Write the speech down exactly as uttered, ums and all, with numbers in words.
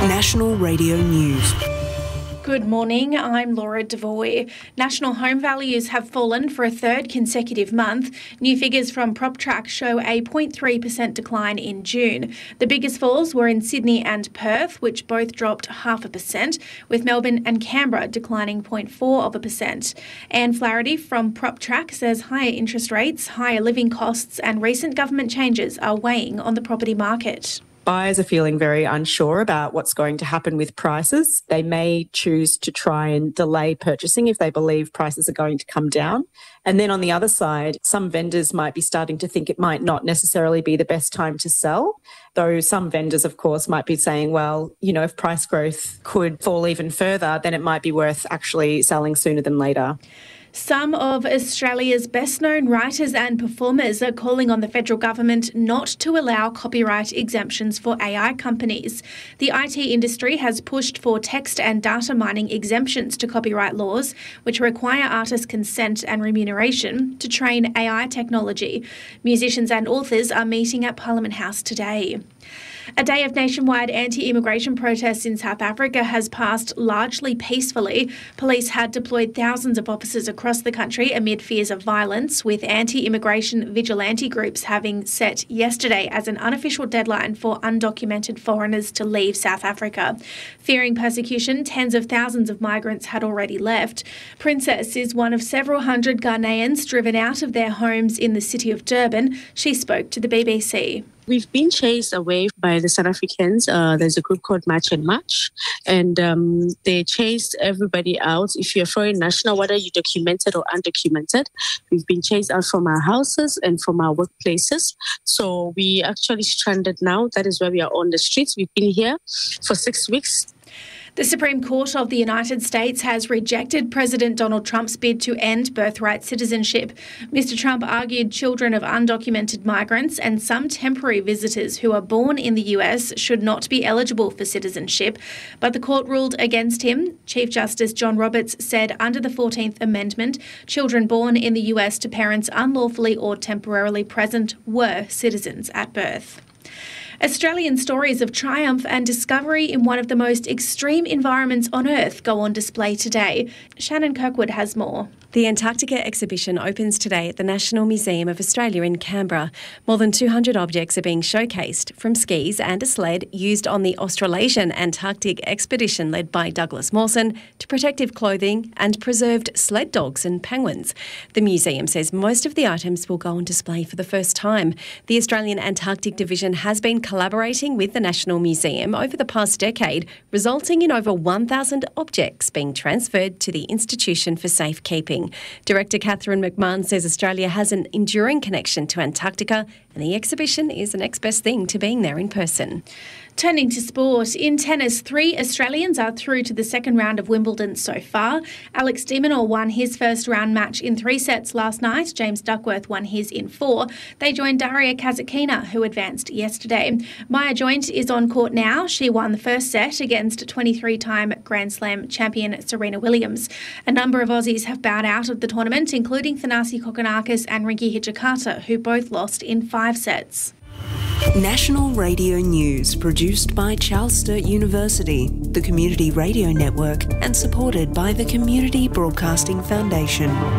National Radio News. Good morning, I'm Laura Devoy. National home values have fallen for a third consecutive month. New figures from PropTrack show a zero point three percent decline in June. The biggest falls were in Sydney and Perth, which both dropped half a percent, with Melbourne and Canberra declining zero point four of a percent. Anne Flaherty from PropTrack says higher interest rates, higher living costs and recent government changes are weighing on the property market. Buyers are feeling very unsure about what's going to happen with prices. They may choose to try and delay purchasing if they believe prices are going to come down. And then on the other side, some vendors might be starting to think it might not necessarily be the best time to sell. Though some vendors, of course, might be saying, well, you know, if price growth could fall even further, then it might be worth actually selling sooner than later. Some of Australia's best-known writers and performers are calling on the federal government not to allow copyright exemptions for A I companies. The I T industry has pushed for text and data mining exemptions to copyright laws, which require artists' consent and remuneration to train A I technology. Musicians and authors are meeting at Parliament House today. A day of nationwide anti-immigration protests in South Africa has passed largely peacefully. Police had deployed thousands of officers across the country amid fears of violence, with anti-immigration vigilante groups having set yesterday as an unofficial deadline for undocumented foreigners to leave South Africa. Fearing persecution, tens of thousands of migrants had already left. Princess is one of several hundred Ghanaians driven out of their homes in the city of Durban. She spoke to the B B C. We've been chased away by the South Africans. Uh, there's a group called Match and Match, and um, they chased everybody out. If you're a foreign national, whether you're documented or undocumented, we've been chased out from our houses and from our workplaces. So we actually stranded now. That is why we are on the streets. We've been here for six weeks. The Supreme Court of the United States has rejected President Donald Trump's bid to end birthright citizenship. Mister Trump argued children of undocumented migrants and some temporary visitors who are born in the U S should not be eligible for citizenship, but the court ruled against him. Chief Justice John Roberts said under the fourteenth Amendment, children born in the U S to parents unlawfully or temporarily present were citizens at birth. Australian stories of triumph and discovery in one of the most extreme environments on Earth go on display today. Shannon Kirkwood has more. The Antarctica exhibition opens today at the National Museum of Australia in Canberra. More than two hundred objects are being showcased, from skis and a sled used on the Australasian Antarctic expedition led by Douglas Mawson to protective clothing and preserved sled dogs and penguins. The museum says most of the items will go on display for the first time. The Australian Antarctic Division has been collaborating with the National Museum over the past decade, resulting in over one thousand objects being transferred to the institution for safekeeping. Director Catherine McMahon says Australia has an enduring connection to Antarctica and the exhibition is the next best thing to being there in person. Turning to sport, in tennis, three Australians are through to the second round of Wimbledon so far. Alex de Minaur won his first round match in three sets last night. James Duckworth won his in four. They joined Daria Kasatkina, who advanced yesterday. Maya Joint is on court now. She won the first set against twenty-three-time Grand Slam champion Serena Williams. A number of Aussies have bowed out of the tournament, including Thanasi Kokkinakis and Rinky Hijikata, who both lost in five sets. National Radio News, produced by Charles Sturt University, the Community Radio Network, and supported by the Community Broadcasting Foundation.